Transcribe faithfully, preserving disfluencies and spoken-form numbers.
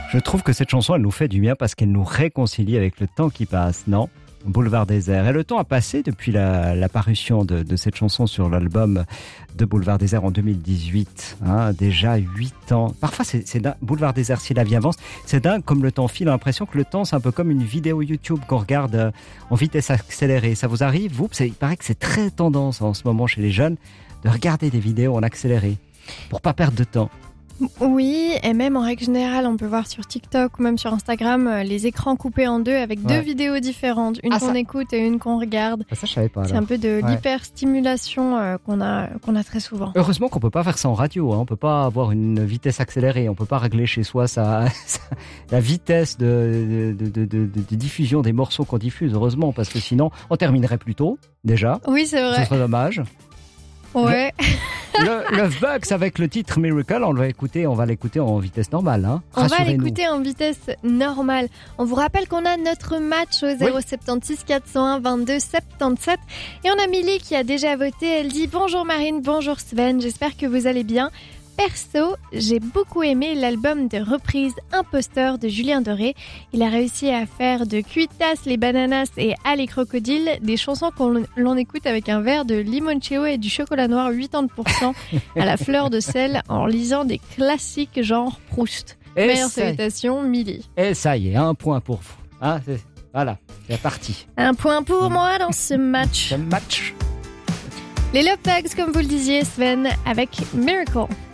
Je trouve que cette chanson, elle nous fait du bien parce qu'elle nous réconcilie avec le temps qui passe, non ? Boulevard Désert. Et le temps a passé depuis la, la parution de, de cette chanson sur l'album de Boulevard Désert en deux mille dix-huit. Hein, déjà huit ans. Parfois, c'est, c'est dingue. Boulevard Désert, si la vie avance, c'est dingue comme le temps file. On a l'impression que le temps, c'est un peu comme une vidéo YouTube qu'on regarde en vitesse accélérée. Ça vous arrive, vous ? Il paraît que c'est très tendance en ce moment chez les jeunes de regarder des vidéos en accéléré pour pas perdre de temps. Oui, et même en règle générale, on peut voir sur TikTok ou même sur Instagram euh, les écrans coupés en deux avec ouais. deux vidéos différentes, une ah, qu'on ça... écoute et une qu'on regarde. Ah, ça, je savais pas. Alors. C'est un peu de ouais. l'hyperstimulation euh, qu'on a qu'on a très souvent. Heureusement qu'on peut pas faire ça en radio. Hein. On peut pas avoir une vitesse accélérée. On peut pas régler chez soi sa, sa la vitesse de de, de, de, de de diffusion des morceaux qu'on diffuse. Heureusement, parce que sinon, on terminerait plus tôt déjà. Oui, c'est vrai. Ce serait dommage. Ouais. Le, le Bugs avec le titre Miracle, on va écouter, on va l'écouter en vitesse normale. Hein. On va l'écouter en vitesse normale. On vous rappelle qu'on a notre match au zéro sept six quatre zéro un vingt-deux soixante-dix-sept. Et on a Milly qui a déjà voté. Elle dit « Bonjour Marine, bonjour Sven, j'espère que vous allez bien. » Perso, j'ai beaucoup aimé l'album de reprise Imposteur de Julien Doré. Il a réussi à faire de Cuitas, les bananas et Ah les crocodiles des chansons qu'on l'on écoute avec un verre de limoncello et du chocolat noir quatre-vingts pour cent à la fleur de sel en lisant des classiques genre Proust. Et Meilleure salutation, Milly. Et ça y est, un point pour vous. Hein, c'est, voilà, c'est parti. Un point pour moi dans ce match. Ce match. Les Love Bugs, comme vous le disiez, Sven, avec Miracle.